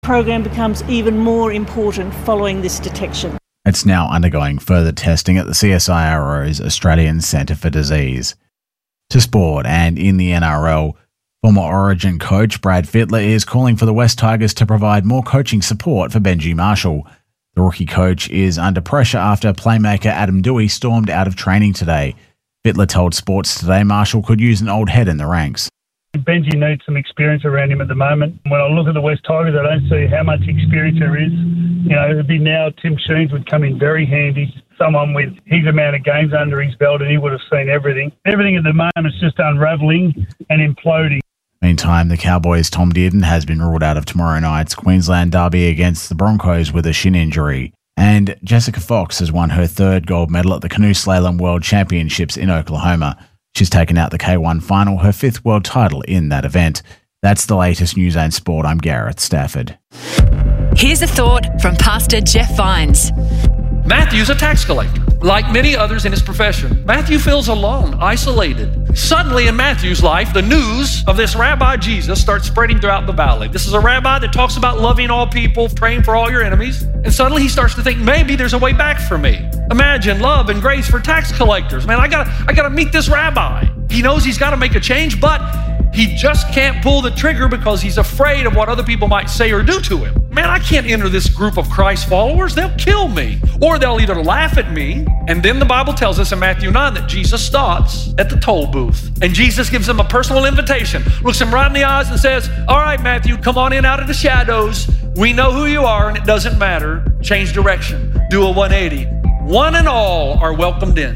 program becomes even more important following this detection. It's now undergoing further testing at the CSIRO's Australian Centre for Disease. To sport, and in the NRL, former Origin coach Brad Fittler is calling for the West Tigers to provide more coaching support for Benji Marshall. The rookie coach is under pressure after playmaker Adam Dewey stormed out of training today. Fittler told Sports Today Marshall could use an old head in the ranks. Benji needs some experience around him at the moment. When I look at the West Tigers, I don't see how much experience there is. You know, it'd be now Tim Sheens would come in very handy. Someone with his amount of games under his belt, and he would have seen everything. Everything at the moment is just unravelling and imploding. Meantime, the Cowboys' Tom Dearden has been ruled out of tomorrow night's Queensland derby against the Broncos with a shin injury. And Jessica Fox has won her third gold medal at the Canoe Slalom World Championships in Oklahoma. She's taken out the K1 final, her fifth world title in that event. That's the latest News and Sport. I'm Gareth Stafford. Here's a thought from Pastor Jeff Vines. Matthew's a tax collector. Like many others in his profession, Matthew feels alone, isolated. Suddenly in Matthew's life, the news of this Rabbi Jesus starts spreading throughout the valley. This is a rabbi that talks about loving all people, praying for all your enemies. And suddenly he starts to think, maybe there's a way back for me. Imagine love and grace for tax collectors. Man, I gotta meet this rabbi. He knows he's got to make a change, but he just can't pull the trigger because he's afraid of what other people might say or do to him. Man, I can't enter this group of Christ followers. They'll kill me, or they'll either laugh at me. And then the Bible tells us in Matthew 9 that Jesus stops at the toll booth. And Jesus gives him a personal invitation, looks him right in the eyes and says, all right, Matthew, come on in out of the shadows. We know who you are and it doesn't matter. Change direction. Do a 180. One and all are welcomed in.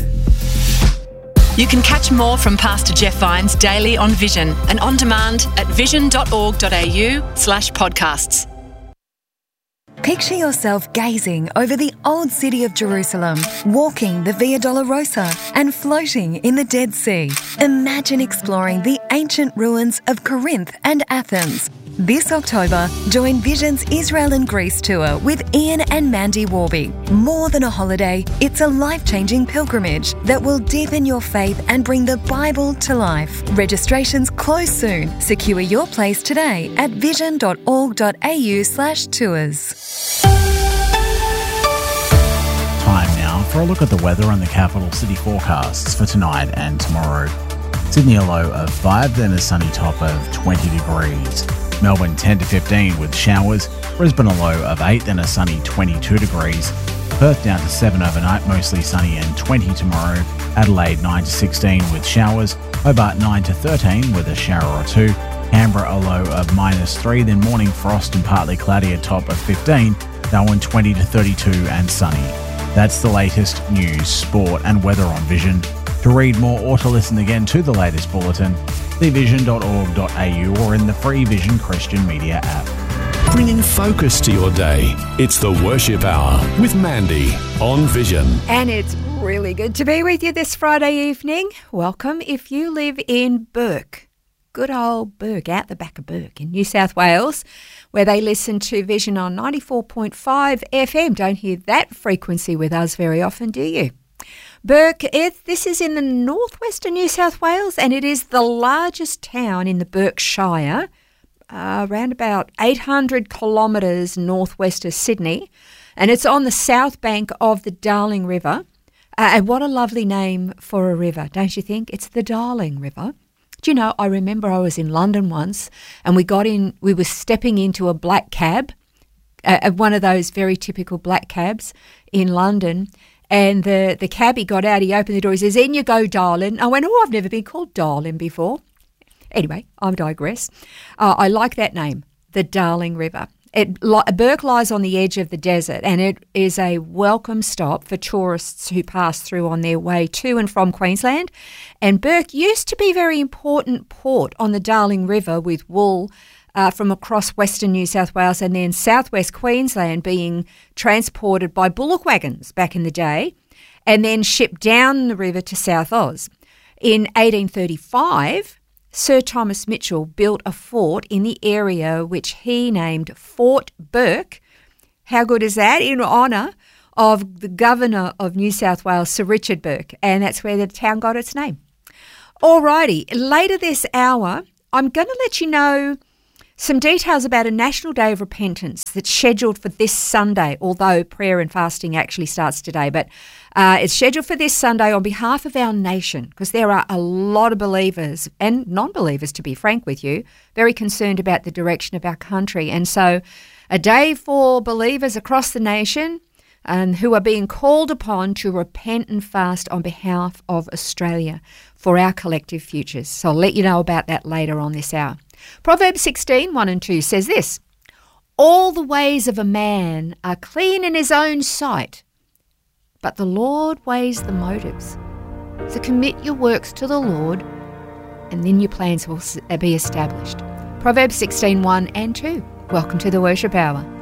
You can catch more from Pastor Jeff Vines daily on Vision and on demand at vision.org.au/podcasts. Picture yourself gazing over the old city of Jerusalem, walking the Via Dolorosa and floating in the Dead Sea. Imagine exploring the ancient ruins of Corinth and Athens. This October, join Vision's Israel and Greece tour with Ian and Mandy Warby. More than a holiday, it's a life-changing pilgrimage that will deepen your faith and bring the Bible to life. Registrations close soon. Secure your place today at vision.org.au/tours. Time now for a look at the weather and the capital city forecasts for tonight and tomorrow. Sydney a low of 5, then a sunny top of 20 degrees. Melbourne 10 to 15 with showers. Brisbane a low of 8, then a sunny 22 degrees. Perth down to 7 overnight, mostly sunny and 20 tomorrow. Adelaide 9 to 16 with showers. Hobart 9 to 13 with a shower or two. Canberra a low of -3, then morning frost and partly cloudy, a top of 15. Darwin 20 to 32 and sunny. That's the latest news, sport and weather on Vision. To read more or to listen again to the latest bulletin, see vision.org.au or in the free Vision Christian Media app. Bringing focus to your day. It's the Worship Hour with Mandy on Vision. And it's really good to be with you this Friday evening. Welcome if you live in Bourke. Good old Bourke, out the back of Bourke in New South Wales, where they listen to Vision on 94.5 FM. Don't hear that frequency with us very often, do you? Bourke, this is in the northwestern New South Wales, and it is the largest town in the Bourke Shire, around about 800 kilometres northwest of Sydney, and it's on the south bank of the Darling River. And what a lovely name for a river, don't you think? It's the Darling River. Do you know, I remember I was in London once, and we were stepping into a black cab, one of those very typical black cabs in London. And the cabbie got out, he opened the door, he says, "In you go, darling." I went, "Oh, I've never been called darling before." Anyway, I digress. I like that name, the Darling River. Bourke lies on the edge of the desert, and it is a welcome stop for tourists who pass through on their way to and from Queensland. And Bourke used to be a very important port on the Darling River with wool from across Western New South Wales and then southwest Queensland being transported by bullock wagons back in the day and then shipped down the river to South Oz. In 1835, Sir Thomas Mitchell built a fort in the area which he named Fort Bourke. How good is that? In honour of the Governor of New South Wales, Sir Richard Bourke, and that's where the town got its name. Alrighty, later this hour, I'm going to let you know Some details about a National Day of Repentance that's scheduled for this Sunday, although prayer and fasting actually starts today. But it's scheduled for this Sunday on behalf of our nation, because there are a lot of believers and non-believers, to be frank with you, very concerned about the direction of our country. And so a day for believers across the nation who are being called upon to repent and fast on behalf of Australia for our collective futures. So I'll let you know about that later on this hour. Proverbs 16, 1 and 2 says this: all the ways of a man are clean in his own sight, but the Lord weighs the motives. So commit your works to the Lord, and then your plans will be established. Proverbs 16, 1 and 2. Welcome to the Worship Hour.